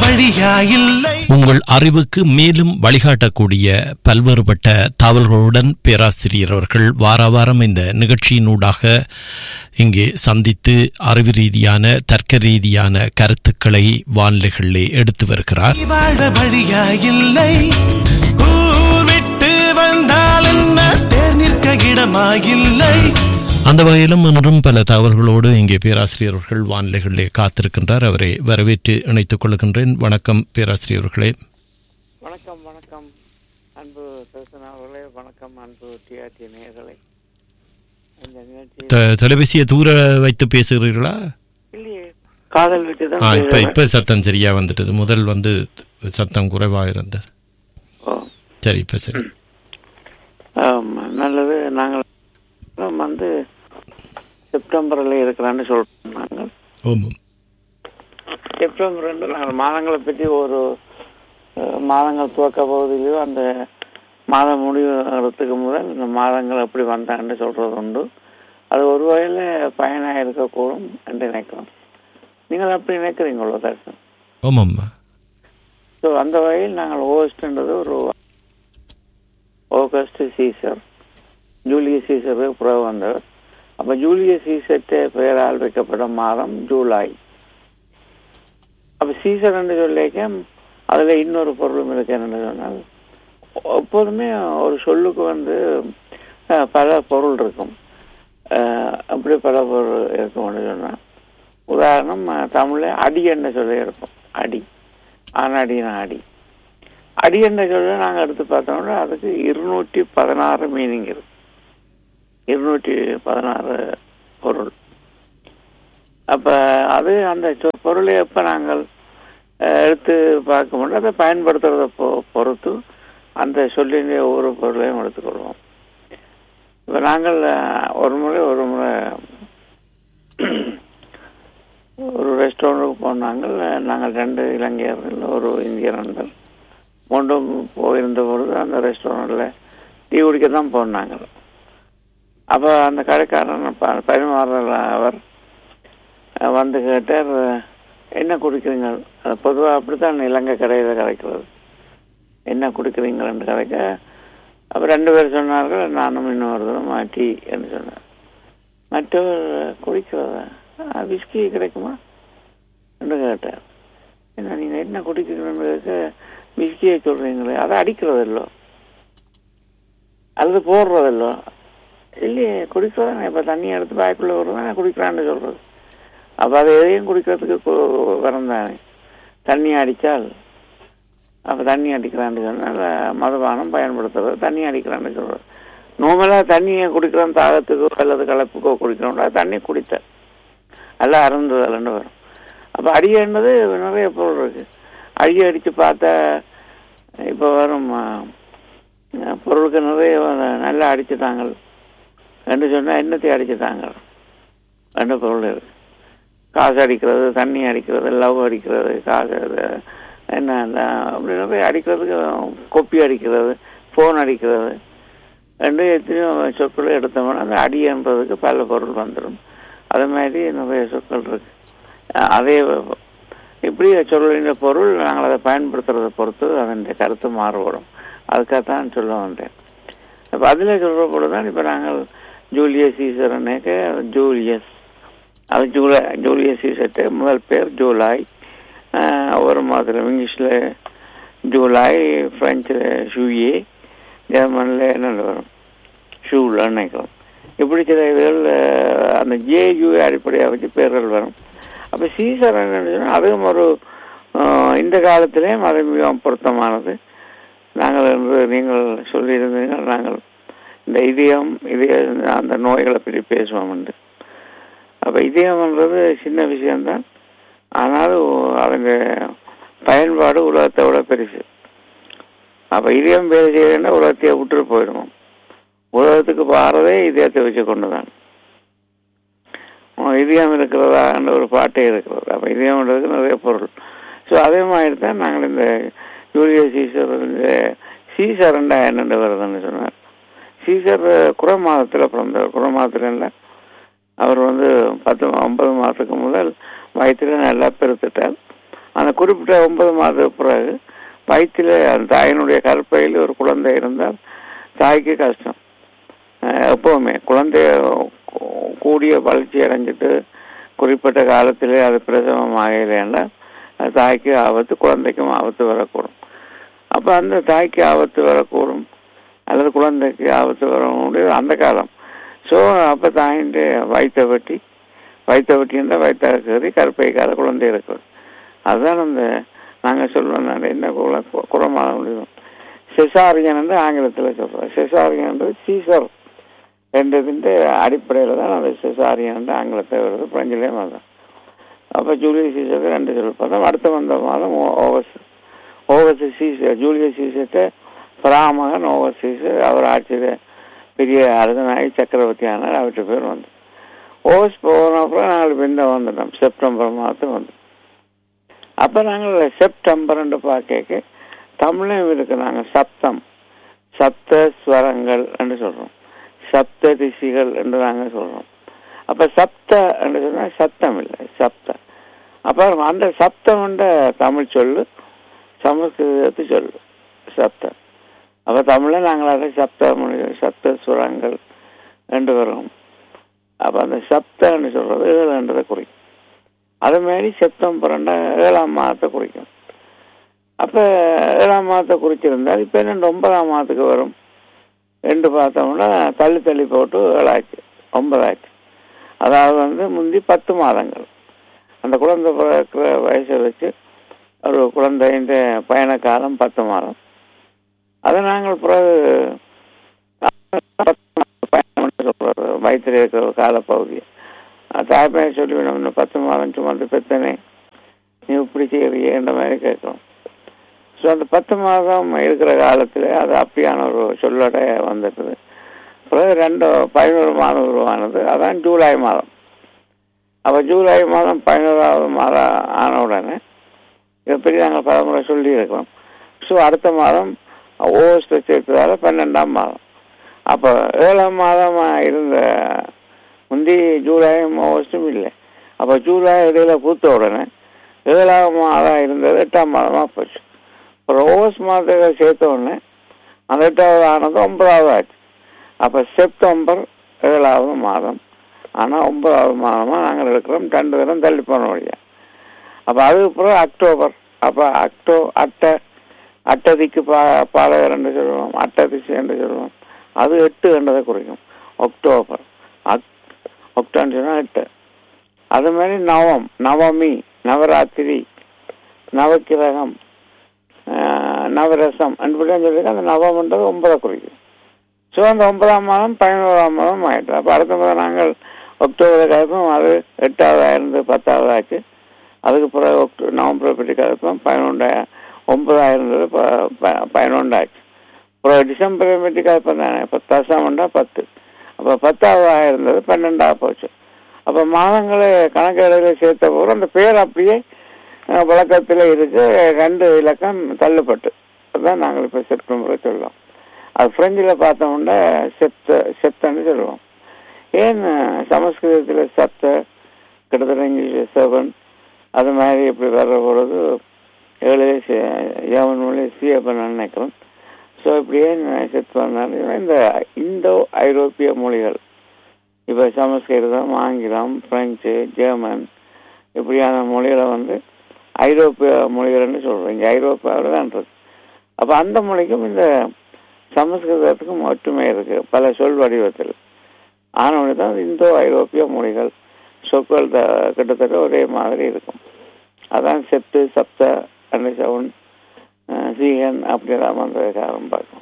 உங்கள் அறிவுக்கு மேலும் வழிகாட்டக்கூடிய பல்வேறுபட்ட தகவல்களுடன் பேராசிரியர் அவர்கள் வாரம் இந்த நிகழ்ச்சியினூடாக இங்கே சந்தித்து அறிவு ரீதியான தர்க்க ரீதியான கருத்துக்களை வானிலைகளிலே எடுத்து வருகிறார். அந்த வகையிலும் இன்றும் பல தகவல்களோடு இங்கே பேராசிரியர் அவர்கள் வானிலைகளிலே காத்திருக்கின்றார். அவரை வரவேற்று இணைத்துக் கொள்கின்றேன். வணக்கம் பேராசிரியர் அவர்களே. வணக்கம் வணக்கம் அன்பு அவர்களே. வணக்கம் அன்பு டிஆர்டி நேயர்களே. இந்த நிகழ்ச்சி தொலைபேசியை தூர வைத்து பேசுகிறீர்களா? இல்லையே, காதல் விட்டு தான். இப்ப சத்தம் சரியா வந்துட்டது. முதல் சத்தம் குறைவாக இருந்தது. சரி, இப்ப சரி. நல்லது. நாங்கள் செப்டம்பர்ல இருக்கிறான்னு சொல்றோம். நாங்கள் செப்டம்பர் 2 நாங்கள் மாதங்களை பற்றி ஒரு மாதங்கள் துவக்க பகுதியிலோ அந்த மாதம் முடிவுறதுக்கு முதல் இந்த மாதங்கள் எப்படி வந்தாங்கன்னு சொல்றது உண்டு. அது ஒரு வகையில் பயனாக இருக்கக்கூடும் என்று நினைக்கிறோம். நீங்கள் அப்படி நினைக்கிறீங்களோ தர்சன்? ஸோ அந்த வகையில் நாங்கள் ஓகஸ்ட்ன்றது ஒரு ஆகஸ்ட் சீசர், ஜூலியஸ் சீசருக்கு புறவு வந்தவர். அப்போ ஜூலியஸ் சீசர்ட்டு பெயரால் வைக்கப்பட்ட மாதம் ஜூலை. அப்போ சீசர் என்று சொல்லிக்க அதில் இன்னொரு பொருளும் இருக்கு. என்னென்னு சொன்னால், எப்போதுமே ஒரு சொல்லுக்கு பல பொருள் இருக்கும். அப்படி பல பொருள் இருக்கும்னு சொன்னால், உதாரணம் தமிழில் அடி என்ன சொல்லி இருக்கும். அடி, ஆனாடினா அடி. அடி என்ன சொல்ல நாங்கள் எடுத்து பார்த்தோம்னா அதுக்கு 216 மீனிங் இருக்கு. 216 பொருள். அப்போ அது அந்த பொருளை எப்போ நாங்கள் எடுத்து பார்க்கும்போது அதை பயன்படுத்துறத பொறுத்து அந்த சொல்லின் ஒவ்வொரு பொருளையும் எடுத்துக்கொள்வோம். இப்போ நாங்கள் ஒரு முறை ஒரு ரெஸ்டாரண்ட்டுக்கு போனாங்க. நாங்கள் 2 இலங்கையர்கள், ஒரு இந்திய நண்பர் மூன்றும் போயிருந்த பொழுது அந்த ரெஸ்டாரண்ட்டில் டீ குடிக்க தான் போனாங்க. அப்போ அந்த கடைக்காரன் பரிமாறுற அவர் வந்து கேட்டார், என்ன குடிக்கிறீங்க? பொதுவாக அப்படித்தான் இலங்கை கடையில் கிடைக்கிறது. என்ன குடிக்கிறீங்களன்னு கிடைக்க. அப்போ 2 பேர் சொன்னார்கள், நானும் இன்னொருத்தரும் டீ என்று சொன்னார். மற்றவர் குடிக்கிறதா, விஸ்கி கிடைக்குமா என்று கேட்டார். என்ன நீங்கள் என்ன குடிக்கிறீங்கன்னு விஸ்கியை சொல்கிறீங்களே, அதை அடிக்கிறதில்லோ அல்லது போடுறதில்லோ? இல்லையே, குடிக்கிறதா. இப்போ தண்ணி எடுத்து வாய்க்குள்ளே வருவேன் குடிக்கிறான்னு சொல்கிறது. அப்போ அதை எதையும் குடிக்கிறதுக்கு வரந்தானே. தண்ணி அடித்தால் அப்போ தண்ணி அடிக்கிறான்னு சொன்னால் மதுபானம் பயன்படுத்துறது தண்ணி அடிக்கிறான்னு சொல்கிறது. நார்மலாக தண்ணியை குடிக்கிறோம் தாகத்துக்கோ அல்லது கலப்புக்கோ குடிக்கிறோம்னா தண்ணி குடித்த அல்ல அருந்துதல்னு வரும். அப்போ அடியன்றது நிறைய பொருள் இருக்குது. அடியை அடித்து பார்த்தா இப்போ வரும் பொருளுக்கு நிறைய நல்லா அடிச்சுட்டாங்க என்று சொன்னால் என்னத்தை அடிச்சுட்டாங்க 2 பொருள் இருக்குது. காசு அடிக்கிறது, தண்ணி அடிக்கிறது, லவ் அடிக்கிறது, காசு என்ன அப்படி நிறைய அடிக்கிறதுக்கு, கொப்பி அடிக்கிறது, ஃபோன் அடிக்கிறது, எத்தனையோ சொற்களை எடுத்தோம்னா அந்த அடின்றதுக்கு பல பொருள் வந்துடும். அது மாதிரி நிறைய சொற்கள் இருக்கு. அதே இப்படி சொல்லுகின்ற பொருள் நாங்கள் அதை பயன்படுத்துறதை பொறுத்து அதன் கருத்து மாறுபடும். அதுக்காகத்தான் சொல்ல வந்தேன். இப்போ அதில் சொல்கிற பொழுது தான் இப்போ நாங்கள் ஜூலியஸ் சீசர்னாக்க ஜூலியஸ், அது ஜூலியஸ் சீசர்ட்டு முதல் பேர் ஜூலை. ஒரு மாதத்தில் இங்கிலீஷில் ஜூலை, ஃப்ரெஞ்சில் ஷூயே, ஜெர்மனில் என்ன வரும் ஷூல் நினைக்கிறோம். இப்படி சில இதுகள் அந்த ஜேயு அடிப்படையாக வச்சு பேர்கள் வரும். அப்போ சீசர் என்னன்னு சொன்னால் அதுவும் ஒரு இந்த காலத்திலேயும் அது மிகவும் பொருத்தமானது. நீங்கள் சொல்லியிருந்தீங்க நாங்கள் இந்த இதயம் அந்த நோய்களை பற்றி பேசுவோம் உண்டு. அப்போ இதயம்ன்றது சின்ன விஷயம்தான், ஆனாலும் அவங்க பயன்பாடு உலகத்தை விட பெருசு. அப்போ இதயம் வேலை செய்யணுன்னா உலகத்தையே விட்டுட்டு போயிடுவோம். உலகத்துக்கு பாரதே இதயத்தை வச்சு கொண்டு தான். இதயம் இருக்கிறதான்ற ஒரு பாட்டே இருக்கிறது. அப்போ இதயம்ன்றதுக்கு நிறைய பொருள். ஸோ அதே மாதிரி தான் நாங்கள் இந்த ஜூலியஸ் சீசர் சீசர் என்னென்று வருதுன்னு சொன்னார். சீசர் குறை மாதத்தில் பிறந்தவர். குறை மாதத்தில் இல்லை, அவர் 9 மாதத்துக்கு முதல் வயிற்றில் நல்லா பெருத்துட்டார். அந்த குறிப்பிட்ட 9 மாதத்துக்கு பிறகு வயிற்றில் அந்த தாயினுடைய கருப்பையில் ஒரு குழந்தை இருந்தால் தாய்க்கு கஷ்டம். எப்பவுமே குழந்தைய கூடிய வளர்ச்சி அடைஞ்சிட்டு குறிப்பிட்ட காலத்திலே அது பிரசவம் ஆகலைன்னா தாய்க்கு ஆபத்து, குழந்தைக்கும் ஆபத்து வரக்கூடும். அப்போ அந்த தாய்க்கு ஆபத்து வரக்கூடும் அல்லது குழந்தைக்கு ஆபத்து வர முடியாது அந்த காலம். ஸோ அப்போ தாயின் வயிற்றை வெட்டின்ற வயிற்றாக்கறி கருப்பைக்காத குழந்தை இருக்குது. அதுதான் அந்த நாங்கள் சொல்லுவோம், என்ன குறமான முடியும் செசாரியன் என்று ஆங்கிலத்தில் சொல்கிறோம். செசாரியன் என்று சீசர் என்றதுன்ற அடிப்படையில் தான் அந்த செசாரியன் என்று ஆங்கிலத்தை வருது, பிரெஞ்சிலேயும் அதுதான். அப்போ ஜூலியஸ் சீசருக்கு 2 சொல் பார்த்தோம். அடுத்த வந்த மாதம் August Caesar, Julius சீசர்கிட்ட பராமகன் August Caesar, அவர் ஆட்சியில் பெரிய அரசனாகி சக்கரவர்த்தி ஆனார். அவர்கிட்ட பேர் வந்து ஓகஸ்ட் போனப்பறம் நாங்கள் பின்ன வந்துட்டோம், செப்டம்பர் மாதத்துக்கு வந்து. அப்போ நாங்கள் செப்டம்பர் பார்க்க தமிழையும் இருக்கு, நாங்கள் சப்த ஸ்வரங்கள் என்று சொல்கிறோம், சப்த ரிஷிகள் என்று நாங்கள் சொல்கிறோம். அப்போ சப்த என்று சொன்னால் சத்தம் இல்லை, சப்த. அப்போ அந்த சப்தம் என்ற தமிழ் சொல்லு சமஸ்கிருதத்து சொல்லு சப்தம். அப்போ தமிழில் நாங்கள் அதை சப்த சுரங்கள் என்று வரும். அப்போ அந்த சப்தன்னு சொல்கிறது 7என்றதை குறிக்கும். அது மாதிரி செப்டம்பர் 7ஆம் மாதத்தை குறிக்கும். அப்போ 7ஆம் மாதத்தை குறிச்சிருந்தால் இப்போ என்ன 9ஆம் மாதத்துக்கு வரும் என்று பார்த்தோம்னா தள்ளி போட்டு 7 ஆச்சு, 9 ஆச்சு. அதாவது வந்து முந்தி 10 மாதங்கள் அந்த குழந்தை பிறக்கிற வயசை வச்சு ஒரு குழந்தையின் பயண காலம் 10 மாதம். அதை நாங்கள் பிறகு சொல்றது வயிற்றில் இருக்கிற காலப்பகுதியை தாய்ப்பையன் சொல்லிவிடும், 10 மாதம் சுமந்து பெத்தனே நீ இப்படி செய்யறியன்ற மாதிரி கேட்கும். ஸோ அந்த 10 மாதம் இருக்கிற காலத்தில் அது அப்படியான ஒரு சொல்லடை வந்துட்டுது. பிறகு 11 மாதம் உருவானது, அதான் ஜூலை மாதம். அப்போ ஜூலை மாதம் 11ஆவது மாதம் ஆன உடனே இதை பற்றி நாங்கள் பலமுறை சொல்லியிருக்கோம். ஸோ அடுத்த மாதம் ஓகஸ்ட்டை சேர்த்ததால் 12ஆம் மாதம். அப்போ 7ஆம் மாதம் இருந்த முந்தி ஜூலையும் ஆகஸ்டும் இல்லை. அப்போ ஜூலை இடையில பூத்த உடனே 7ஆம் மாதம் இருந்தது 8ஆம் மாதமாக போச்சு. அப்புறம் ஆகஸ்ட் மாதத்தை சேர்த்த உடனே அந்த 8ஆவது ஆனது 9ஆவது ஆச்சு. அப்போ செப்டம்பர் 7ஆவது மாதம், ஆனால் 9ஆவது மாதமாக நாங்கள் இருக்கிறோம், 2 தினம் தள்ளி போன வழியா. அப்போ அதுக்கப்புறம் அக்டோபர். அப்போ அட்டதிக்கு பாலகர் என்று சொல்லுவோம், அட்டதிசை என்று சொல்லுவோம். அது 8 என்றதை குறிக்கும். அக்டோபர் ஒக்டான்னு சொன்னால் 8. அது மாதிரி நவமி, நவராத்திரி, நவக்கிரகம், நவரசம் என்பதான் சொல்லியிருக்க. அந்த நவம்ன்றது 9 குறிக்கும். ஸோ அந்த 9ஆம் மாதம் 11ஆம் மாதம் ஆயிட்டு. அப்போ அடுத்த மாதம் நாங்கள் அக்டோபர் கலப்போம், அது 8ஆவது ஆயிருந்து 10ஆவது ஆச்சு. அதுக்கு பிறகு நவம்பர் பற்றி கலப்போம் 9ஆக இருந்தது 11 ஆச்சு. அப்புறம் டிசம்பர் பற்றி கலப்பம் தானே, இப்போ தசமண்டா 10. அப்போ 10ஆவது இருந்தது 12ஆக போச்சு. அப்போ மாதங்களை கணக்கெடுக்க சேர்த்த போது அந்த பேர் அப்படியே வழக்கத்தில் இருக்கு, 2 இலக்கம் தள்ளுப்பட்டு. அதுதான் நாங்கள் இப்போ செப்டம்பரை சொல்லலாம். அது பிரெஞ்சில் பார்த்தோம்னா செப்தன்னு சொல்லுவோம். ஏன் சமஸ்கிருதத்தில் சப்த, கிட்டத்தட்ட இங்கிலீஷ் 7, அது மாதிரி இப்படி வர்ற பொழுது 7 ஏவன் மொழி சியப்பன் நினைக்கிறோம். ஸோ இப்படியே செத்து வந்தாலும் இந்த இந்தோ ஐரோப்பிய மொழிகள், இப்போ சமஸ்கிருதம், ஆங்கிலம், பிரெஞ்சு, ஜெர்மன் இப்படியான மொழிகளை வந்து ஐரோப்பிய மொழிகள்னு சொல்கிறோம். இங்கே ஐரோப்பாவில் தான் இருக்கு. அப்போ அந்த மொழிக்கும் இந்த சமஸ்கிருதத்துக்கும் ஒற்றுமை இருக்குது பல சொல் வடிவத்தில். ஆனவொழி தான் இந்தோ ஐரோப்பிய மொழிகள், சொற்கள் கிட்டத்தட்ட ஒரே மாதிரி இருக்கும். அதான் செப்து, சப்த, அன்னிசவுன், சீகன் அப்படிலாம் வந்தது காரணம் பார்க்கணும்.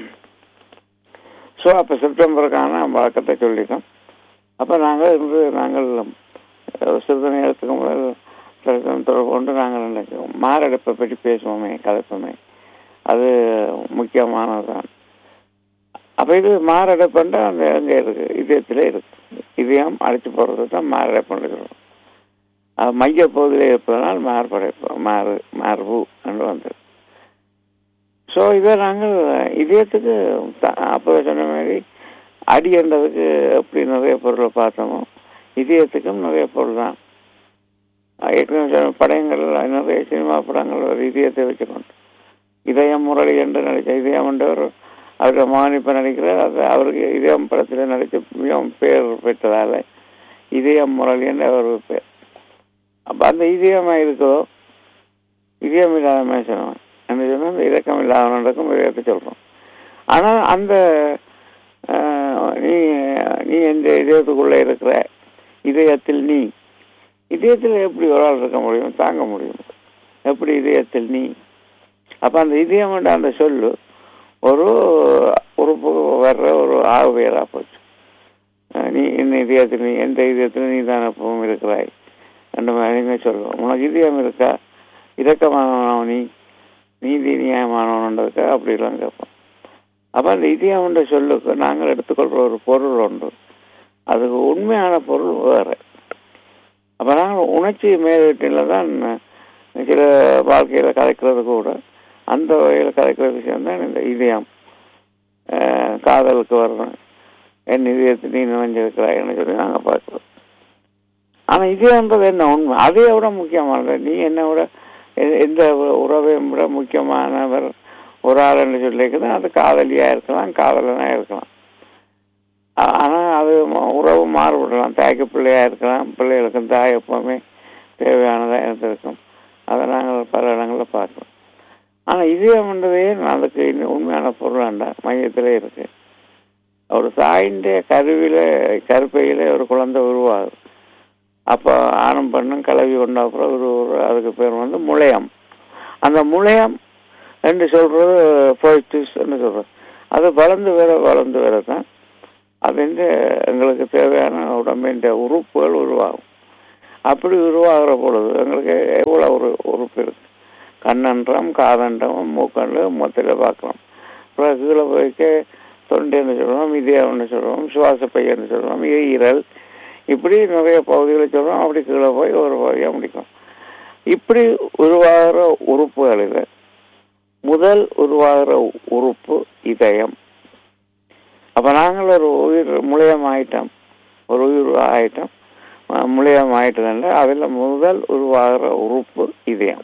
ஸோ அப்போ செப்டம்பருக்கான வழக்கத்தை சொல்லிட்டோம். அப்போ நாங்கள் சிறிது நேரத்துக்கு முதல் தொடர்பு கொண்டு நாங்கள் நினைக்கிறோம் மாரடைப்பை பற்றி பேசுவோமே, கலப்போமே, அது முக்கியமானது தான். அப்போ இது மாரடைப்புன்றா அந்த எங்கே இருக்கு, இதயத்தில் இருக்கு. இதயம் அடித்து போடுறது தான் மாரடைப்புன்னு சொல்கிறோம். அது மைய பகுதியில் இருப்பதனால் மார்பு என்று வந்தது. ஸோ இதை நாங்கள் இதயத்துக்கு அப்போ சொன்ன மாதிரி அடி என்றதுக்கு எப்படி நிறைய பொருளை பார்த்தோமோ இதயத்துக்கும் நிறைய பொருள் தான். படங்கள் நிறைய சினிமா படங்கள் ஒரு இதயத்தை வச்சுக்கொண்டு இதயம் முரளி என்று நடித்த இதயம் என்றவர் அவருடைய மகன் இப்ப நடிக்கிறார். அது அவருக்கு இதயம் படத்தில் நடித்து மிகவும் பேர் பெற்றதால இதயம் முரளி என்று அவர் பேர். அப்ப அந்த இதயமா இருக்கோ இதயம் இல்லாத மேசனம் என்று சொன்னால் அந்த இரக்கம் இல்லாதவனுக்கும் இதயத்தை சொல்றோம். ஆனா அந்த நீ எந்த இதயத்துக்குள்ள இருக்கிற இதயத்தில் நீ இதயத்தில் எப்படி ஒரு ஆள் இருக்க முடியும், தாங்க முடியும்? எப்படி இதயத்தில் நீ? அப்ப அந்த இதயம் அந்த சொல்லு ஒரு உறுப்பு வர்ற ஒரு ஆகுவேரா போச்சு. நீ என்ன இதயத்தில் நீ எந்த இதயத்தில் நீ தான் எப்பவும் இருக்கிறாய் ரெண்டு மாதிரி சொல்லுவோம். உனக்கு இதயம் இருக்கா, இரக்கமானவன் நீதி நியாயமானவன்றதுக்கா அப்படிலாம் கேட்போம். அப்ப அந்த இதயம் என்ற சொல்லுக்கு நாங்கள் எடுத்துக்கொள்ற ஒரு பொருள் உண்டு, அதுக்கு உண்மையான பொருள் வேற. அப்ப நாங்கள் உணர்ச்சி மேலீட்டில தான் சில வாழ்க்கையில கலைக்கிறது கூட அந்த வகையில் கலைக்கிற விஷயம் தான் இந்த இதயம். காதலுக்கு வரணும், என் இதயத்தை நீ நினைஞ்சிருக்கிறாய்ன்னு சொல்லி நாங்கள் பார்க்கிறோம். ஆனா இதயன்றது என்ன உண்மை, அதை விட முக்கியமானது. நீ என்ன விட எந்த உறவையும் விட முக்கியமானவர் ஒரு ஆள் என்று சொல்லியிருக்குதான். அது காதலியா இருக்கலாம், காதலனா இருக்கலாம். ஆனா அது உறவு மாறுபடலாம். தாய்க்கு பிள்ளையா இருக்கலாம், பிள்ளைகளுக்கும் தாய் எப்பவுமே தேவையானதா இருந்திருக்கும். அதை நாங்கள் பல இடங்களில் பார்க்கிறோம். ஆனா இதயம்ன்றதே அதுக்கு உண்மையான பொருளாண்டா மையத்திலே இருக்கு. ஒரு தாயின்ற கருப்பையில ஒரு குழந்தை உருவாகுது. அப்ப ஆணும் பெண்ணும் கலவி கொண்ட அப்புறம் அதுக்கு பேர் முளையம். அந்த முளையம் என்று சொல்றது ஃபோய்டிஸ் என்று சொல்றது. அது வளர்ந்து வரதான் அது எங்களுக்கு தேவையான உடம்பின் உறுப்புகள் உருவாகும். அப்படி உருவாகிற பொழுது எங்களுக்கு எவ்வளவு ஒரு உறுப்பு இருக்கு, கண்ணன்றம், காதன்றம், மூக்கன்று மொத்தத்தில் பார்க்கலாம். அப்புறம் கீழே போய்க்க தொண்டைன்னு சொல்லுவோம், இதயம்னு சொல்லுவோம், சுவாச பையன்னு சொல்லுவோம், ஈரல், இப்படி நிறைய பகுதிகளை சொல்றோம். அப்படி கீழே போய் ஒரு பகுதியாக முடிக்கும். இப்படி உருவாகிற உறுப்புகளில் முதல் உருவாகிற உறுப்பு இதயம். அப்ப நாங்கள் ஒரு உயிர் முளையம் ஆயிட்டோம், ஒரு உயிர் ஆயிட்டோம், முளையம் ஆயிட்டதுல அதுல முதல் உருவாகிற உறுப்பு இதயம்.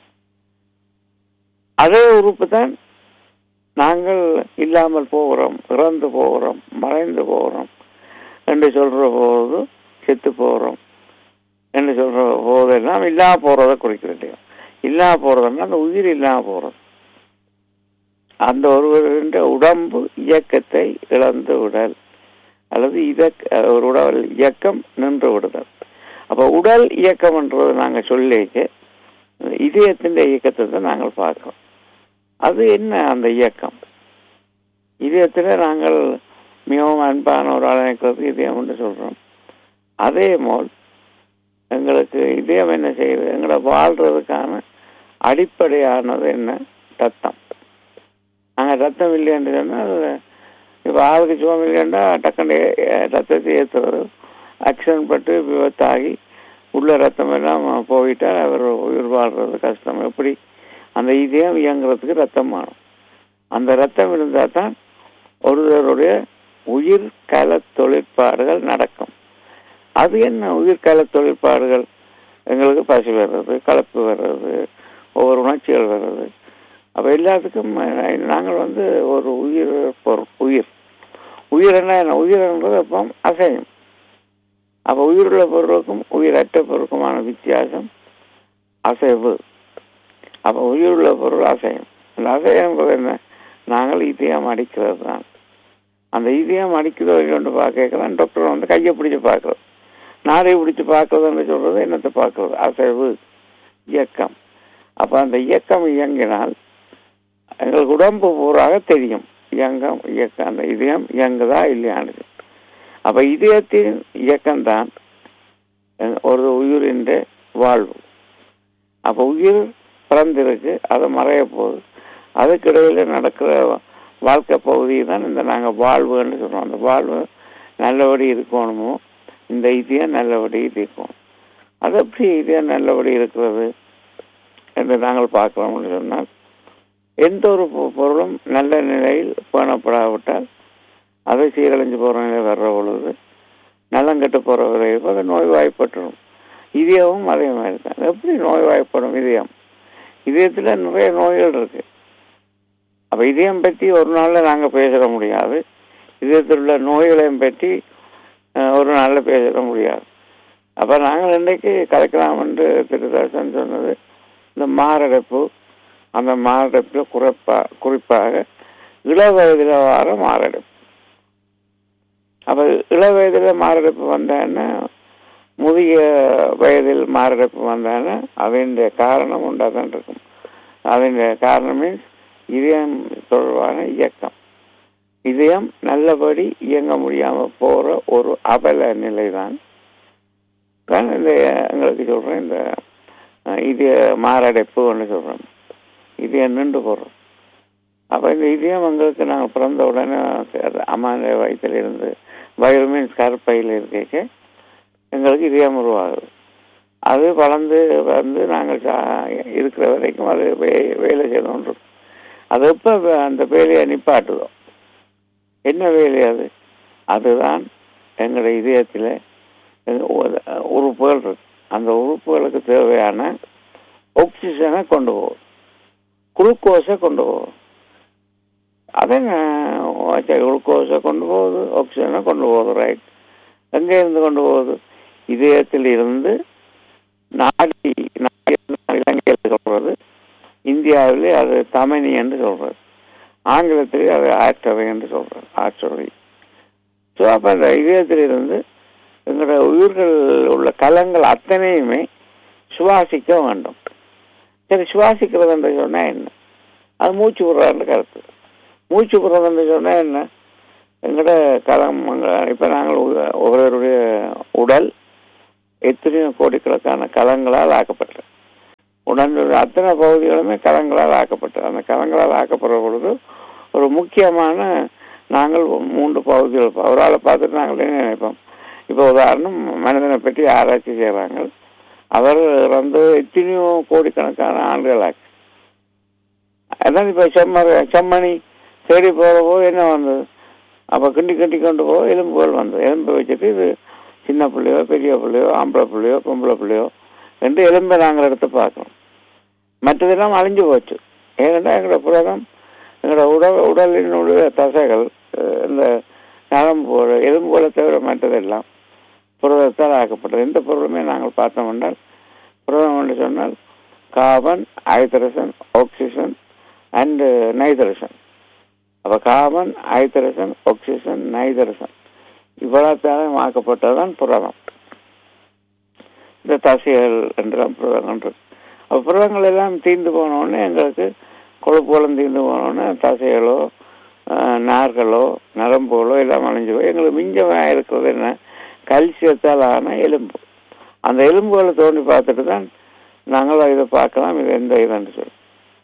அதே உறுப்பு தான் நாங்கள் இல்லாமல் போகிறோம், இறந்து போகிறோம், மறைந்து போகிறோம் என்று சொல்ற போது, செத்து போகிறோம் என்று சொல்ற போதெல்லாம் இல்லாம போறதை குறிக்கிறது. இல்லாம போறதுன்னா அந்த உயிர் இல்லாம போறது, அந்த ஒருவரின் உடம்பு இயக்கத்தை இழந்து விடல் அல்லது ஒரு உடல் இயக்கம் நின்று விடுதல். அப்ப உடல் இயக்கம் என்றது நாங்கள் சொல்லிக்க இதயத்தின் இயக்கத்தை தான் நாங்கள் பார்க்கிறோம். அது என்ன அந்த இயக்கம்? இதயத்துல நாங்கள் மிகவும் அன்பான ஒரு ஆள் நினைக்கிறது இதயம் என்று சொல்றோம். அதே போல் எங்களுக்கு இதயம் என்ன செய்யுது, எங்களை வாழ்றதுக்கான அடிப்படையானது என்ன? ரத்தம். நாங்கள் ரத்தம் இல்லைன்னு சொன்னால், இப்போ ஆளுக்கு சுகம் இல்லைன்னா டக்குன்னு ரத்தத்தை ஏற்றுறது, ஆக்சிடென்ட் பட்டு விபத்தாகி உள்ள ரத்தம் எல்லாம் போயிட்டால் அவர் உயிர் வாழ்றது கஷ்டம். எப்படி அந்த இதயம் இயங்குறதுக்கு ரத்தம் வேணும். அந்த ரத்தம் இருந்தால் தான் ஒருவருடைய உயிர்கல தொழிற்பாடுகள் நடக்கும். அது என்ன உயிர்கல தொழிற்பாடுகள்? எங்களுக்கு பசி வர்றது, கலப்பு வர்றது, ஒவ்வொரு உணர்ச்சிகள் வர்றது. அப்ப எல்லாத்துக்கும் நாங்கள் ஒரு உயிர் பொருள். உயிர் என்ன? உயிர் என்பது அப்போ அசையும். அப்ப உயிருள்ள பொருளுக்கும் உயிரற்ற பொருளுக்குமான வித்தியாசம் அசைவு. அப்ப உயிருள்ள பொருள் அசையும். அந்த அசையம் என்பது என்ன? நாங்கள் இதயம் அடிக்கிறது தான். அந்த இதயம் அடிக்கிறதோ இல்லைன்னு பார்க்கலாம். டாக்டர் கையை பிடிச்சு பார்க்கறது, நாரை பிடிச்சு பார்க்கறதுன்னு சொல்றது என்னத்தை பார்க்கறது? அசைவு, இயக்கம். அப்ப அந்த இயக்கம் இயங்கினால் எங்களுக்கு உடம்பு பூராக தெரியும் இயக்கம், அந்த இதயம் இயங்குதா இல்லையானது. அப்ப இதயத்தின் இயக்கம்தான் ஒரு உயிரின் வாழ்வு. அப்ப உயிர் பிறந்திருக்கு, அதை மறைய போகுது, அதுக்கிடையில நடக்கிற வாழ்க்கை பகுதி தான் இந்த நாங்கள் வாழ்வுன்னு சொல்றோம். அந்த வாழ்வு நல்லபடி இருக்கணுமோ, இந்த இதயம் நல்லபடி இருக்கும். அது எப்படி இதயம் நல்லபடி இருக்கிறது என்று நாங்கள் பார்க்கிறோம்னு சொன்னால், எந்த ஒரு பொருளும் நல்ல நிலையில் பேணப்படாவிட்டால் அதை சீரழிஞ்சு போகிற நிலை வர்ற பொழுது, நலங்கெட்டு போகிற விளைவு அது நோய்வாய்ப்பட்டுரும். இதயமும் அதே மாதிரி தான். எப்படி நோய்வாய்ப்படும் இதயம்? இதயத்துல நிறைய நோய்கள் இருக்கு. அப்ப இதயம் பற்றி ஒரு நாள்ல நாங்க பேசிட முடியாது, இதயத்தில் உள்ள நோய்களையும் பற்றி ஒரு நாள்ல பேசிட முடியாது. அப்ப நாங்கள் இன்றைக்கு கலைக்கலாம் என்று திருதர்சன் சொன்னது இந்த மாரடைப்பு. அந்த மாரடைப்புல குறிப்பாக இளவயதில் வர மாரடைப்பு. அப்ப இளவயதில் மாரடைப்பு வந்தேன்னா, முதிய வயதில் மாரடைப்பு வந்தேன்னா அதனுடைய காரணம் உண்டாதான் இருக்கும். அதனுடைய காரணம் மீன்ஸ் இதயம் தொடர்பான இயக்கம். இதயம் நல்லபடி இயங்க முடியாம போற ஒரு அவல நிலைதான் இந்த எங்களுக்கு சொல்றேன், இந்த இதய மாரடைப்பு ஒன்று சொல்றோம், இதயம் நின்று போடுறோம். அப்ப இந்த இதயம் எங்களுக்கு நாங்கள் பிறந்த உடனே அம்மாண்ட வயிற்றிலிருந்து வயிறு மீன்ஸ் கருப்பையில் இருக்க எங்களுக்கு இதயம் உருவாகுது. அது வளர்ந்து வந்து நாங்கள் இருக்கிற வரைக்கும் அது வேலை செய்யணும். அது எப்ப அந்த வேலையை நிப்பாட்டுதோ, என்ன வேலை அது? அதுதான் எங்களுடைய இதயத்தில் உறுப்புகள் இருக்கு. அந்த உறுப்புகளுக்கு தேவையான ஆக்சிஜனை கொண்டு போகும், குளுக்கோஸை கொண்டு போகும். அதே குளுக்கோஸை கொண்டு போகுது, ஆக்சிஜனை கொண்டு போகுது. ரைட். எங்கே இருந்து கொண்டு போகுது? இதயத்தில் இருந்து நாடி. இலங்கையில் சொல்றது, இந்தியாவிலே அது தமனி என்று சொல்றது, ஆங்கிலத்திலே அது ஆற்றவை என்று சொல்றது, ஆற்றவை. ஸோ அப்போ அந்த இதயத்திலிருந்து எங்களுடைய உயிர்கள் உள்ள கலங்கள் அத்தனையுமே சுவாசிக்க வேண்டும். சரி, சுவாசிக்கிறது என்று சொன்னால் என்ன? அது மூச்சு விடுறாருன்னு கருத்து. மூச்சு விடுறது என்று சொன்னால் என்ன? எங்களோட கலம், இப்போ நாங்கள் ஒவ்வொருடைய உடல் எத்தனையோ கோடிக்கணக்கான கலங்களால் ஆக்கப்பட்டது. உடனுடைய அத்தனை பகுதிகளுமே கலங்களால் ஆக்கப்பட்டது. அந்த கலங்களால் ஆக்கப்படுற பொழுது ஒரு முக்கியமான நாங்கள் 3 பகுதிகள் ஒரு ஆளை பார்த்துட்டு நாங்கள் என்ன நினைப்போம். இப்போ உதாரணம், மனிதனை பற்றி ஆராய்ச்சி செய்வாங்க. அவர் வந்து எத்தனையோ கோடிக்கணக்கான ஆண்டுகள் ஆச்சு. அதான் இப்போ செம்மணி தேடி போகிறப்போ என்ன வந்தது? அப்போ கிண்டி கொண்டு போக எலும்புகள் வந்தது. எலும்பை வச்சுட்டு இது சின்ன பிள்ளையோ பெரிய பிள்ளையோ ஆம்பளை பிள்ளையோ பொம்பளை பிள்ளையோ என்று எலும்பை நாங்கள் எடுத்து பார்க்கணும். மற்றதெல்லாம் அழிஞ்சு போச்சு. ஏனென்றால் எங்களோட புரதம், எங்களோட உடலினுடைய தசைகள், இந்த நரம்பு எலும்புகளை தவிர மற்றதெல்லாம் புரதத்தால் ஆக்கப்பட்டது. எந்த பொருளுமே நாங்கள் பார்த்தோம் என்றால் புரதம் என்று சொன்னால் carbon, hydrogen, oxygen and nitrogen. அப்போ கார்பன், ஹைட்ரஜன், ஆக்சிஜன், நைட்ரஜன் இவ்வளத்தாலும் ஆக்கப்பட்டதுதான் புரதம். இந்த தசைகள் என்றெல்லாம் புரதங்கள் இருக்கு. அப்போ புரதங்கள் எல்லாம் தீர்ந்து போனோடனே எங்களுக்கு கொழுப்புகளும் தீர்ந்து போனோடனே தசைகளோ நார்களோ நரம்புகளோ எல்லாம் அழிஞ்சு போய் எங்களுக்கு மிஞ்சமாக இருக்கிறது என்ன? கல்சியத்தால் ஆன எலும்பு. அந்த எலும்புகளை தோண்டி பார்த்துட்டு தான் நாங்கள் இதை பார்க்கலாம், இது எந்த இதுன்னு சொல்லி.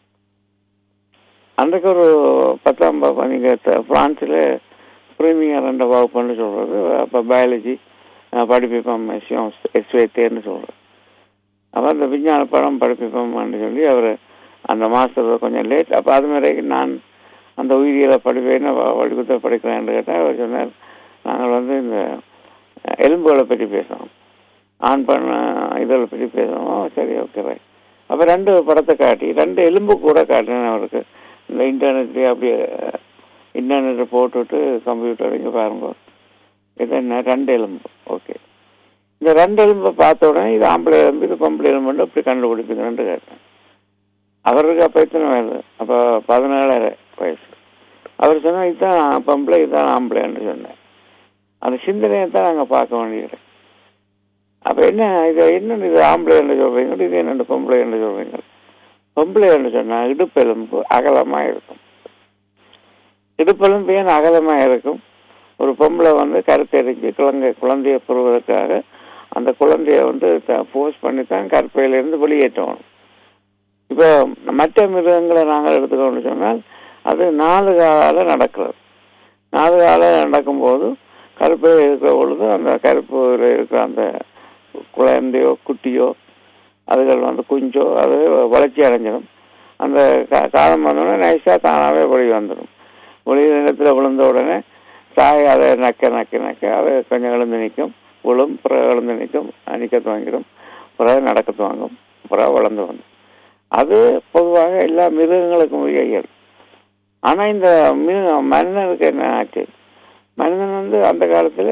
அன்றைக்கு ஒரு 10ஆம் வகுப்பு நீங்கள் பிரான்ஸில் ப்ரீமியர் என்ற வகுப்புன்னு சொல்கிறது. அப்போ பயாலஜி படிப்பிப்போம், எஸ்வேத்தேன்னு சொல்கிறது. அப்போ அந்த விஞ்ஞான படம் படிப்பிப்போம்னு சொல்லி அவர் அந்த மாஸ்டர் கொஞ்சம் லேட். அப்போ அது மாதிரி நான் அந்த உயிரியலை படிப்பேன்னு வழிபுத்த படிக்கிறேன்னு கேட்டால் அவர் சொன்னார், நாங்கள் வந்து இந்த எலும்புகளை பற்றி பேசணும், ஆண் பண்ண இதில் பற்றி பேசணும். சரி, ஓகே ரைட். அப்போ 2 படத்தை காட்டி 2 எலும்பு கூட காட்டினேன் அவருக்கு. இந்த இன்டர்நெட்லேயே அப்படியே இன்டர்நெட்டை போட்டுவிட்டு கம்ப்யூட்டர் இங்கே பாருங்க, இது என்ன 2 எலும்பு. ஓகே, இந்த 2 எலும்பை பார்த்த உடனே இது ஆம்பளை எலும்பு, இது பொம்பளை எலும்புன்னு அப்படி கண்டுபிடிக்குதுன்னு கேட்டேன். அவருக்கு அப்போ எத்தனை வயது? அப்போ 17 வயசு. அவர் சொன்னால் இதுதான் பொம்பளை, இதுதான் ஆம்பளைன்னு சொன்னேன். அந்த சிந்தனையை தான் நாங்கள் பார்க்க வேண்டியது. அப்போ என்ன இது, என்னென்னு இது ஆம்பளை என்று சொல்கிறீங்க, இது என்னென்னு பொம்பளை என்று சொல்கிறீங்க. பொம்பளை என்று சொன்னால் இடுப்பெலும்பு அகலமாக இருக்கும். இடுப்பெலும்பு ஏன் அகலமாக இருக்கும்? ஒரு பொம்பளை வந்து கருத்தரிஞ்சு குழந்தையை பெறுவதற்காக அந்த குழந்தைய வந்து போஸ்ட் பண்ணி தான் கற்பையிலிருந்து வெளியேற்றணும். இப்போ மற்ற மிருகங்களை நாங்கள் எடுத்துக்கணும்னு சொன்னால் அது 4 கால நடக்கிறது. 4 கால நடக்கும்போது கருப்பையில் இருக்கிற பொழுது அந்த கருப்பில் இருக்கிற அந்த குழந்தையோ குட்டியோ அதுகள் வந்து குஞ்சோ அது வளர்ச்சி அடைஞ்சிடும். அந்த காலம் வந்தோடனே நைஸாக தானாகவே வெளியே வந்துடும். வெளியே நிலத்தில் விழுந்த உடனே தாய் அதை நக்க அதை கொஞ்சம் எழுந்து நிற்கும், விழும், பிறகு எழுந்து நிற்கும், நிற்க துவங்கிடும். பிறகு நடக்க துவங்கும், பிறகு வளர்ந்து வந்து. அது பொதுவாக எல்லா மிருகங்களுக்கும் உரிய இயல். ஆனால் இந்த மனிதனுக்கு என்ன ஆச்சு? மனிதன் வந்து அந்த காலத்தில்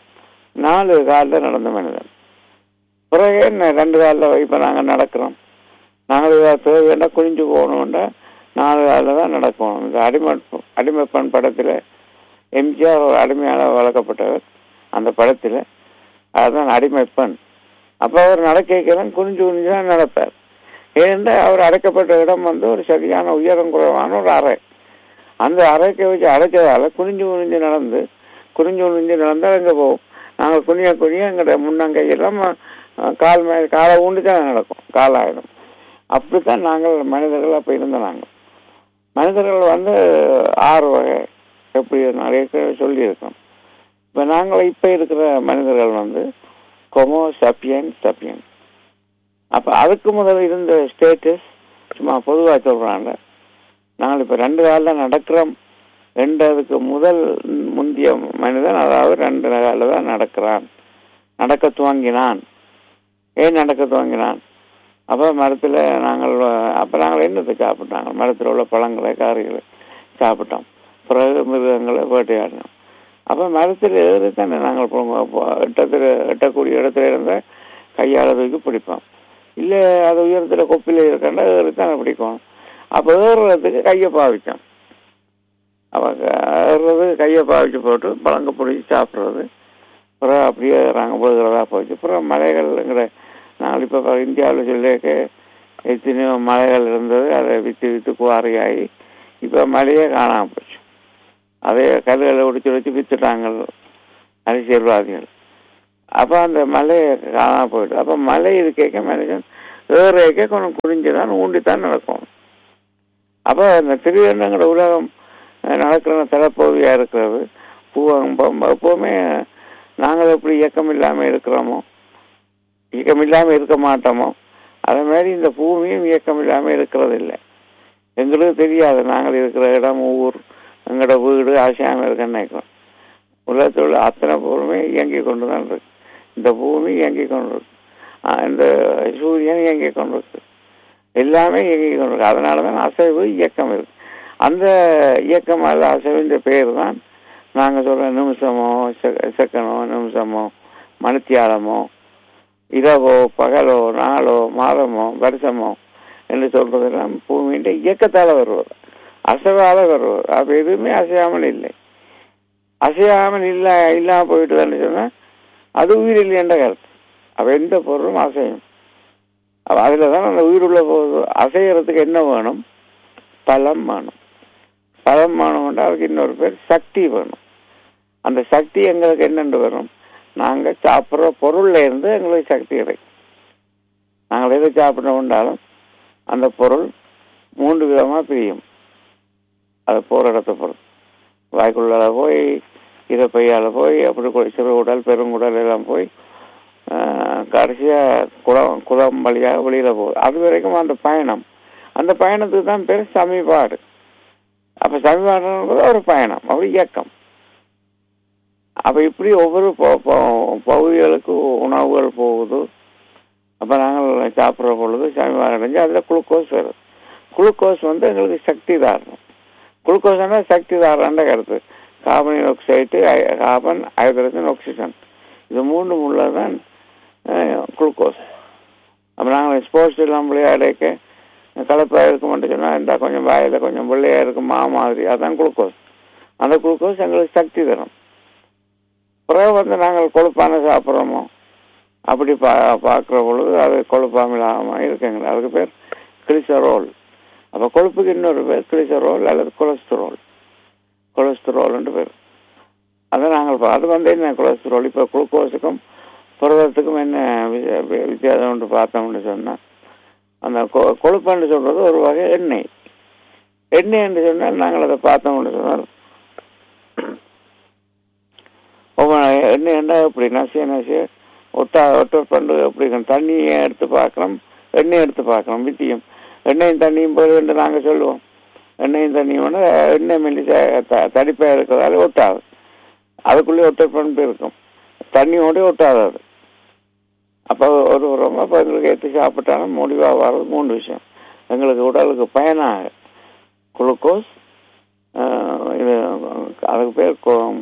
4 காலில் நடந்த மனிதன். பிறகு என்ன 2 காலில் இப்போ நாங்கள் நடக்கிறோம். நாங்கள் தேவையான குனிஞ்சு போகணும்னா 4 காலில் தான் நடக்கணும். இந்த அடிமைப்பெண் படத்தில் எம்ஜிஆர் ஒரு அடிமையால் வளர்க்கப்பட்டவர். அந்த படத்தில் அதுதான் அடிமைப்பெண். அப்போ அவர் நடக்கலாம் குனிஞ்சு குனிஞ்சு தான் நடப்பார். ஏனென்றால் அவர் அடைக்கப்பட்ட இடம் வந்து ஒரு சரியான உயரம் குறைவான ஒரு அறை. அந்த அறைக்கு வச்சு அடைச்சதால் குனிஞ்சு குனிஞ்சு நடந்தால் எங்கே போகும்? நாங்கள் குனிய எங்களுடைய முன்னங்கையெல்லாம் காலை ஊண்டி தான் நடக்கும், காலாயிடும். அப்படித்தான் நாங்கள் மனிதர்கள் அப்போ இருந்த மனிதர்கள் வந்து 6 வகை எப்படி நிறைய சொல்லியிருக்கோம். இப்போ நாங்கள் இப்போ இருக்கிற மனிதர்கள் வந்து கொமோ சப்பியன். அப்போ அதுக்கு முதல் இருந்த ஸ்டேட்டஸ் சும்மா பொதுவாக சொல்கிறாங்க. நாங்கள் இப்போ 2 காலில் நடக்கிறோம். 2 முதல் முந்திய மனிதன், அதாவது 2 காலில் தான் நடக்க துவங்கினான். ஏன் நடக்க துவங்கினான்? அப்போ மரத்தில் நாங்கள் என்னத்தை சாப்பிட்டாங்க? மரத்தில் உள்ள பழங்களை காரிகளை சாப்பிட்டோம். பிறகு மிருகங்களை வேட்டையாடினோம். அப்போ மரத்தில் ஏறி தானே நாங்கள் எட்டக்கூடிய இடத்துல இருந்த கையால் தூக்கி பிடிப்போம். இல்லை அது உயரத்தில் கொப்பில் இருக்கா ஏறி தானே பிடிக்கும். அப்போ ஏறுறதுக்கு கையை பாவிச்சோம். அப்போ ஏறுறதுக்கு கையை பாவிச்சு போட்டு பழங்க பிடிச்சி சாப்பிட்றது. அப்புறம் அப்படியே நாங்கள் போகிறதா போச்சு. அப்புறம் மலைகள்ங்கிற நாங்கள் இப்போ இந்தியாவில் சொல்லிக்க எத்தனையோ மலைகள் இருந்தது. அதை விற்று குவாரியாகி இப்போ மலையே காணாமல் போச்சு. அதே கல்லுகளை உடிச்சு விற்றுட்டாங்க அரசியல்வாதிகள். அப்போ அந்த மலையை காணாமல் போயிட்டு, அப்போ மலை இருக்கேக்க மனுஷன் ஏறேக்க கொஞ்சம் குடிஞ்சுதான் ஊண்டித்தான் நடக்கும். அப்போ இந்த திருவேண்டங்கிற உலகம் நடக்கிற தரப்பகுதியாக இருக்கிறது. எப்போவுமே நாங்கள் எப்படி இயக்கம் இல்லாமல் இருக்கிறோமோ, இயக்கம் இல்லாமல் இருக்க மாட்டோமோ, அதே மாதிரி இந்த பூமியும் இயக்கம் இல்லாமல் இருக்கிறது இல்லை. எங்களுக்கு தெரியாது நாங்கள் இருக்கிற இடம், ஊர், எங்களோட வீடு அசையாமல் இருக்குன்னு நினைக்கிறோம். உலகத்தில் உள்ள அத்தனை பொருளுமே இயங்கி கொண்டு தான் இருக்கு. இந்த பூமி இயங்கி கொண்டு இருக்கு, இந்த சூரியன் இயங்கி கொண்டு இருக்கு, எல்லாமே இயங்கி கொண்டு இருக்கு. அதனால தான் அசைவு இயக்கம் இருக்கு. அந்த இயக்கம் அல்ல அசைவுன்ற பேர் தான் நாங்கள் சொல்ற நிமிஷமோ செகண்டோ நிமிஷமோ மணித்தியாலமோ இரவோ பகலோ நாளோ மாதமோ வருஷமோ என்று சொல்றதெல்லாம் பூமியின் இயக்கத்தால் வருவது, அசைவால வருவது. அப்போ எதுவுமே அசையாமல் இல்லை. அசையாமல் இல்லாமல் போயிட்டுதான்னு சொன்னால் அது உயிர் இல்லை என்ற கருத்து. அப்போ எந்த பொருளும் அசையும். அதில் தான் அந்த உயிர் உள்ள போகுது. அசைகிறதுக்கு என்ன வேணும்? பலம் வேணும். பலம் வேணும்னா அதுக்கு இன்னொரு பேர் சக்தி வேணும். அந்த சக்தி எங்களுக்கு என்னென்று வரும்? நாங்கள் சாப்பிட்ற பொருள்ல இருந்து எங்களுக்கு சக்தி கிடைக்கும். நாங்கள் எதை சாப்பிட்றோம்னாலும் அந்த பொருள் 3 விதமாக பிரியும். அது போகிற இடத்த பொருள் வாய்க்குள்ளால போய் இறப்பையால் போய் அப்படி சிறுகுடல் பெருங்குடல் எல்லாம் போய் கடைசியாக குளம் வழியாக வெளியில் போகுது. அது வரைக்கும் அந்த பயணத்துக்கு தான் பேர் சமீபாடு. அப்போ சமீபாடுன்றது ஒரு பயணம், அப்படி இயக்கம். அப்போ இப்படி ஒவ்வொரு பகுதிகளுக்கு உணவுகள் போகுது. அப்போ நாங்கள் சாப்பிட்ற பொழுது சமீபாடு அடைஞ்சு அதில் குளுக்கோஸ் வருது. குளுக்கோஸ் வந்து எங்களுக்கு சக்தி தாரணம். குளுக்கோஸ்னா சக்தி தாரணன்ற கருத்து. Carbon oxide, carbon, hydrogen, oxygen, இது 3 உள்ளதான் குளுக்கோஸ். அப்போ நாங்கள் ஸ்போர்ட்ஸ் எல்லாம் விளையாடைக்க கலப்பாக இருக்க மாட்டேன் சொன்னால் இந்த கொஞ்சம் வாயில் கொஞ்சம் வெள்ளையாக இருக்கும் மாதிரி, அதுதான் குளுக்கோஸ். அந்த குளுக்கோஸ் எங்களுக்கு சக்தி தரும். பிறகு வந்து நாங்கள் கொழுப்பான சாப்பிட்றோமோ அப்படி பார்க்குற பொழுது அது கொழுப்பாமல் இருக்குங்களா, அதுக்கு பேர் கிளிசரோல். அப்போ கொழுப்புக்கு இன்னொரு பேர் கிளிசரோல் அல்லது கொலஸ்ட்ரால்னு பேர். அதை நாங்கள் அது வந்து என்ன கொலஸ்ட்ரால். இப்போ குளுக்கோஸுக்கும் புரதத்துக்கும் என்ன வித்தியாசம்னு பார்த்தோம்னு சொன்னால், அந்த கொழுப்புன்னு சொல்கிறது ஒரு வகை எண்ணெய் என்று சொன்னால் நாங்கள் அதை பார்த்தோம்னு சொன்னால் எண்ணெய் என்ன எப்படி நசிய ஒட்ட பண்டு எப்படி தண்ணியை எடுத்து பார்க்கலாம், எண்ணெய் எடுத்து பார்க்கலாம். வித்தியம் எண்ணெயும் தண்ணியும் போது என்று நாங்கள் சொல்லுவோம். எண்ணெயும் தண்ணியும் வந்து எண்ணெய் மெல்லி தடிப்பாக இருக்கிறதால ஒட்டாது. அதுக்குள்ளே ஒட்ட பண்பு இருக்கும், தண்ணியோட ஒட்டாது. அது அப்போ ஒரு உரம் அப்போ எங்களுக்கு ஏற்றி சாப்பிட்டாலும் முடிவாக வர்றது 3 விஷயம். எங்களுக்கு உடலுக்கு பயனாக குளுக்கோஸ், இது அதுக்கு பேர்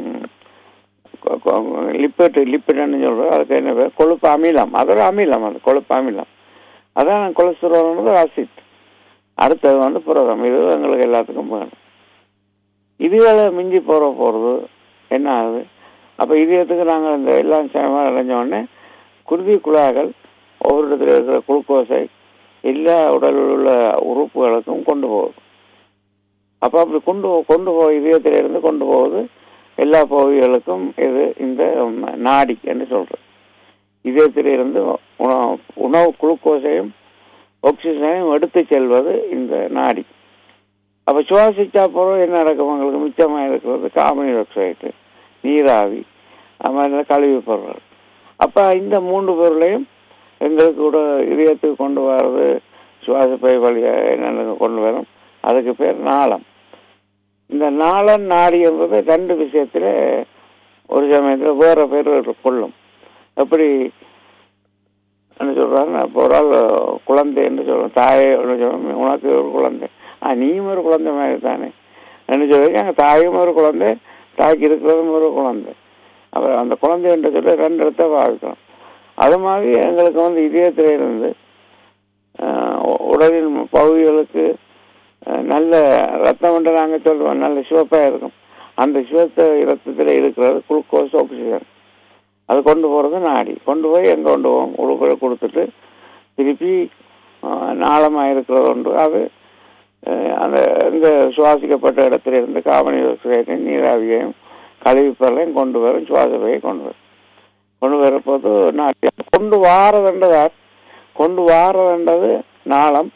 லிப்பிட்னு சொல்கிறோம். அதுக்கு என்ன பேர் கொழுப்பு அமிலம். அதோட அமிலம், அது கொழுப்பு அமிலம். அதான் கொலஸ்ட்ரால் ஆசிட். அடுத்தது புரதம். இது எங்களுக்கு எல்லாத்துக்கும் வேணும். இதுகளை மிஞ்சி போகிறது என்ன ஆகுது? அப்போ இதயத்துக்கு நாங்கள் இந்த எல்லாம் அடைஞ்ச உடனே குருதி குழாய்கள் ஒவ்வொரு இடத்துல இருக்கிற குளுக்கோஸை எல்லா உடலில் உள்ள உறுப்புகளுக்கும் கொண்டு போகுது. அப்போ அப்படி கொண்டு போய் இதயத்திலிருந்து கொண்டு போகுது எல்லா பகுதிகளுக்கும். இது இந்த நாடி என்று சொல்கிறது. இதயத்திலிருந்து உணவு குளுக்கோஸையும் ஆக்சிஜனையும் எடுத்து செல்வது இந்த நாடி. அப்போ சுவாசிச்சா போகிறோம் என்ன நடக்கும்? உங்களுக்கு மிச்சமாக இருக்கிறது கார்பன் டை ஆக்சைடு, நீராவி, அது மாதிரி கழிவு பொருள். அப்போ இந்த 3 பொருளையும் எங்களுக்கு கூட இதயத்துக்கு கொண்டு வர்றது சுவாசப்பை வழியாக என்னென்ன கொண்டு வரும், அதுக்கு பேர் நாளம். இந்த நாளம் நாடி என்பது 2 விஷயத்தில் ஒரு சமயத்தில் வேறு பேர் கொள்ளும். எப்படி என்ன சொல்கிறாங்க? இப்போ ஒரு ஆள் குழந்தை என்று சொல்லுவோம், தாயை சொல்லுவோம், உனக்கு ஒரு குழந்தை, நீயும் ஒரு குழந்தை மாதிரி தானே என்ன சொல்லுவீங்க. எங்கள் தாயும் ஒரு குழந்தை, தாய்க்கு இருக்கிறதும் ஒரு குழந்தை. அப்புறம் அந்த குழந்தை என்று சொல்லி 2 இடத்த வாழ்க்கணும். அது மாதிரி எங்களுக்கு இதயத்திலிருந்து உடலின் பகுதிகளுக்கு நல்ல ரத்தம் என்று நாங்கள் சொல்லுவோம், நல்ல சிவப்பாக இருக்கும். அந்த சிவத்த இரத்தத்தில் இருக்கிறது குளுக்கோஸ், ஆக்சிஜன். அது கொண்டு போகிறது நாடி. கொண்டு போய் எங்கே கொண்டு போவோம்? உடுக்களை கொடுத்துட்டு திருப்பி நாளமாக இருக்கிறது உண்டு. அது அந்த இங்கே சுவாசிக்கப்பட்ட இடத்துல இருந்து கார்பன் டை ஆக்சைடையும் நீராவியையும் கழிவுப்பொருளையும் கொண்டு வரும், சுவாசப்பையை கொண்டு வரப்போது நாடி. கொண்டு வாரதுன்றது நாளம்.